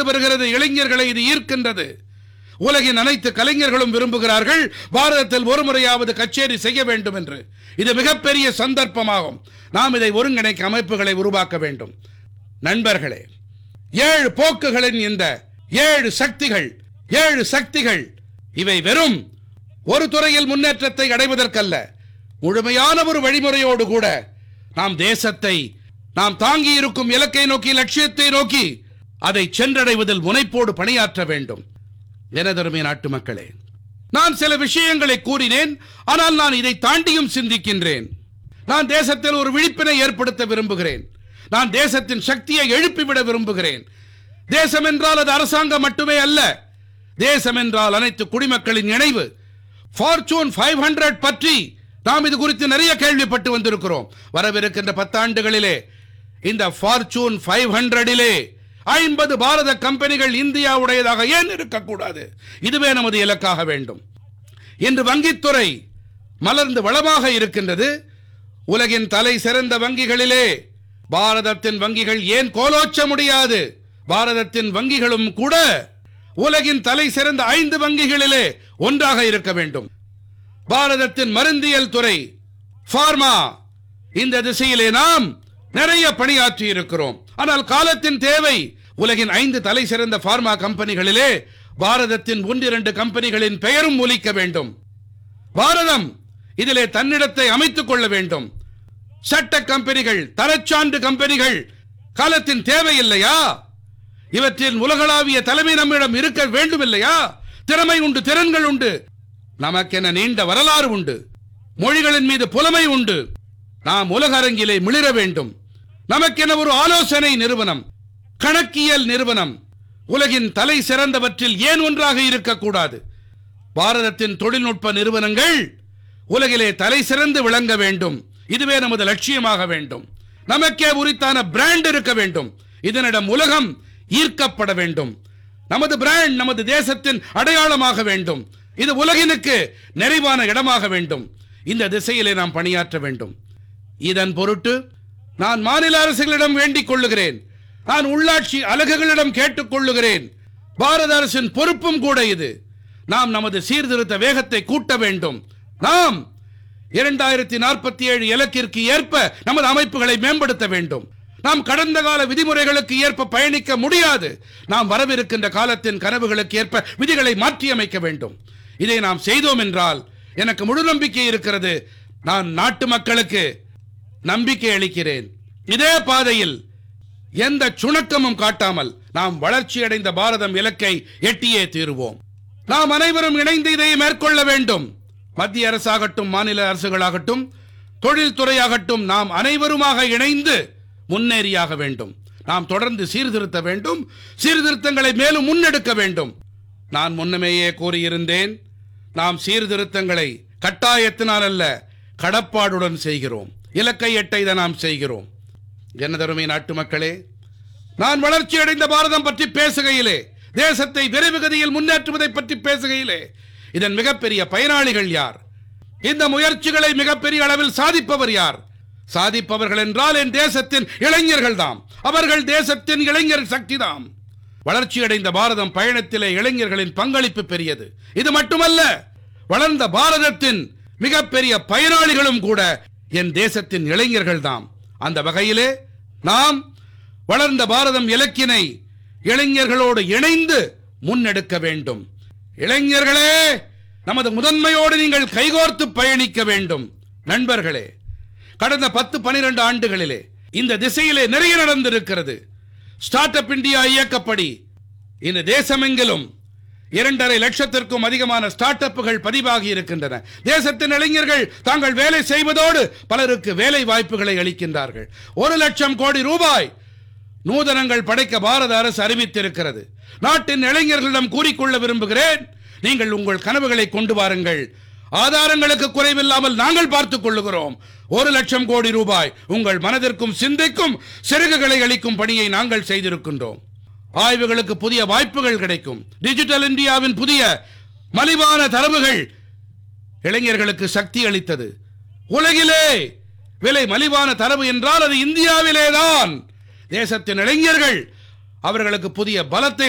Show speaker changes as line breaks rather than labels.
கொண்டு வருகிறது. இளைஞர்களை இது ஈர்க்கின்றது. உலகின் அனைத்து கலைஞர்களும் விரும்புகிறார்கள் பாரதத்தில் ஒரு முறையாவது கச்சேரி செய்ய வேண்டும் என்று. இது மிகப்பெரிய சந்தர்ப்பமாகும். நாம் இதை ஒருங்கிணைக்க அமைப்புகளை உருவாக்க வேண்டும். நண்பர்களே, 7 போக்குகளின் இந்த 7 சக்திகள் இவை வெறும் ஒரு துறையில் முன்னேற்றத்தை அடைவதற்கல்ல, முழுமையான ஒரு வழிமுறையோடு கூட நாம் தேசத்தை நாம் தாங்கி இருக்கும் இலக்கை நோக்கி, லட்சியத்தை நோக்கி அதை சென்றடைவதில் முனைப்போடு பணியாற்ற வேண்டும். எனதருமை நாட்டு மக்களே, நான் சில விஷயங்களை கூறினேன். ஆனால் நான் இதை தாண்டியும் சிந்திக்கின்றேன். நான் தேசத்தில் ஒரு விழிப்பினை ஏற்படுத்த விரும்புகிறேன். நான் தேசத்தின் சக்தியை எழுப்பிவிட விரும்புகிறேன். தேசம் என்றால் அது அரசாங்கம் மட்டுமே அல்ல. தேசம் என்றால் அனைத்து குடிமக்களின் இணைவு. ஃபார்ச்சூன் 500 பற்றி நாம் இது குறித்து நிறைய கேள்விப்பட்டு வந்திருக்கிறோம். வரவிருக்கின்ற 10 ஆண்டுகளிலே இந்த ஃபார்ச்சூன் 500 50 பாரத கம்பெனிகள் இந்தியாவுடையதாக ஏன் இருக்கக்கூடாது? இதுவே நமது இலக்காக வேண்டும். இன்று வங்கித்துறை மலர்ந்து வளமாக இருக்கின்றது. உலகின் தலை சிறந்த வங்கிகளிலே பாரதத்தின் வங்கிகள் ஏன் கோலோச்ச முடியாது? பாரதத்தின் வங்கிகளும் கூட உலகின் தலை சிறந்த 5 வங்கிகளிலே ஒன்றாக இருக்க வேண்டும். பாரதத்தின் மருந்தியல் துறை, பார்மா, இந்த திசையிலே நாம் நிறைய பணியாற்றி இருக்கிறோம். ஆனால் காலத்தின் தேவை. உலகின் 5 தலை சிறந்த பார்மா கம்பெனிகளிலே பாரதத்தின் 1-2 கம்பெனிகளின் பெயரும் ஒலிக்க வேண்டும். பாரதம் இதிலே தன்னிடத்தை அமைத்துக் கொள்ள வேண்டும். சட்ட கம்பெனிகள், தரச்சான்று கம்பெனிகள் காலத்தின் தேவை இல்லையா? இவற்றின் உலகளாவிய தலைமை நம்மிடம் இருக்க வேண்டும் இல்லையா? திறமை உண்டு, திறன்கள் உண்டு, நமக்கென நீண்ட வரலாறு உண்டு, மொழிகளின் மீது புலமை உண்டு. நாம் உலக அரங்கிலே மிளிர வேண்டும். நமக்கென ஒரு ஆலோசனை நிறுவனம், கணக்கியல் நிறுவனம் உலகின் தலை சிறந்தவற்றில் ஏன் ஒன்றாக இருக்கக்கூடாது? பாரதத்தின் தொழில்நுட்ப நிறுவனங்கள் உலகிலே தலை சிறந்து விளங்க வேண்டும். இதுவே நமது லட்சியமாக வேண்டும். நமக்கே உரித்தான பிராண்ட் இருக்க வேண்டும். இதனிடம் உலகம் ஈர்க்கப்பட வேண்டும். நமது பிராண்ட் நமது தேசத்தின் அடையாளமாக வேண்டும். இது உலகினுக்கு நிறைவான இடமாக வேண்டும். இந்த திசையிலே நாம் பணியாற்ற வேண்டும். இதன் பொருட்டு நான் மாநில அரசுகளிடம் வேண்டிக் கொள்ளுகிறேன். நான் உள்ளாட்சி அலகுகளிடம் கேட்டுக் கொள்ளுகிறேன். பாரத அரசின் பொறுப்பும் கூட இது. நாம் நமது சீர்திருத்த வேகத்தை கூட்ட வேண்டும். நாம் 2047 இலக்கிற்கு ஏற்ப நமது அமைப்புகளை மேம்படுத்த வேண்டும். நாம் கடந்த கால விதிமுறைகளுக்கு ஏற்ப பயணிக்க முடியாது. நாம் வரவிருக்கின்ற காலத்தின் கனவுகளுக்கு ஏற்ப விதிகளை மாற்றியமைக்க வேண்டும். இதை நாம் செய்தோம் என்றால் எனக்கு முழு நம்பிக்கை இருக்கிறது. நான் நாட்டு மக்களுக்கு நம்பிக்கை அளிக்கிறேன். இதே பாதையில் எந்த சுணக்கமும் காட்டாமல் நாம் வளர்ச்சி அடைந்த பாரதம் இலக்கை எட்டியே தீருவோம். நாம் அனைவரும் இணைந்து இதை மேற்கொள்ள வேண்டும். மத்திய அரசாகட்டும், மாநில அரசுகளாகட்டும், தொழில்துறையாகட்டும், நாம் அனைவருமாக இணைந்து முன்னேறியாக வேண்டும். நாம் தொடர்ந்து சீர்திருத்த வேண்டும். சீர்திருத்தங்களை மேலும் முன்னெடுக்க வேண்டும். நான் முன்னமேயே கூறியிருந்தேன், நாம் சீர்திருத்தங்களை கட்டாயத்தினால் அல்ல, கடப்பாடுடன் செய்கிறோம். இலக்கை எட்ட இதை நாம் செய்கிறோம். எனதருமை நாட்டு மக்களே, நான் வளர்ச்சி அடைந்த பாரதம் பற்றி பேசுகையிலே, தேசத்தை விரைவு கதியில் முன்னேற்றுவதை பற்றி பேசுகையிலே, இதன் மிகப்பெரிய பயனாளிகள் யார்? இந்த முயற்சிகளை மிகப்பெரிய அளவில் சாதிப்பவர் யார்? சாதிப்பவர்கள் என்றால் என் தேசத்தின் இளைஞர்கள் தாம். அவர்கள் தேசத்தின் இளைஞர் சக்தி தாம். வளர்ச்சி அடைந்த பாரதம் பயணத்திலே இளைஞர்களின் பங்களிப்பு பெரியது. இது மட்டுமல்ல, வளர்ந்த பாரதத்தின் மிகப்பெரிய பயனாளிகளும் கூட என் தேசத்தின் இளைஞர்கள் தாம். அந்த வகையிலே நாம் வளர்ந்த பாரதம் இலக்கினை இளைஞர்களோடு இணைந்து முன்னெடுக்க வேண்டும். இளைஞர்களே, நமது முதன்மையோடு நீங்கள் கைகோர்த்து பயணிக்க வேண்டும். நண்பர்களே, கடந்த 10-12 ஆண்டுகளிலே இந்த திசையிலே நிறைய நடந்திருக்கிறது. ஸ்டார்ட் அப் இந்தியா இயக்கப்படி இந்த தேசமெங்கிலும் 2.5 லட்சத்திற்கும் அதிகமான ஸ்டார்ட் அப்புகள் பதிவாகி இருக்கின்றன. தேசத்தின் இளைஞர்கள் தாங்கள் வேலை செய்வதோடு பலருக்கு வேலை வாய்ப்புகளை அளிக்கின்றார்கள். 1 லட்சம் கோடி ரூபாய் நூதனங்கள் படைக்க பாரத அரசு அறிவித்திருக்கிறது. நாட்டின் இளைஞர்களிடம் கூறிக்கொள்ள விரும்புகிறேன், நீங்கள் உங்கள் கனவுகளை கொண்டு வாருங்கள். ஆதாரங்களுக்கு குறைவில்லாமல் நாங்கள் பார்த்துக் கொள்ளுகிறோம். 1 லட்சம் கோடி ரூபாய் உங்கள் மனதிற்கும் சிந்தைக்கும் சிறகுகளை அளிக்கும் பணியை நாங்கள் செய்திருக்கின்றோம். ஆய்வுகளுக்கு புதிய வாய்ப்புகள் கிடைக்கும். டிஜிட்டல் இந்தியாவின் புதிய மலிவான தரவுகள் இளைஞர்களுக்கு சக்தி அளித்தது. உலகிலே விலை மலிவான தரவு என்றால் அது இந்தியாவிலேதான். தேசத்தின் இளைஞர்கள் அவர்களுக்கு புதிய பலத்தை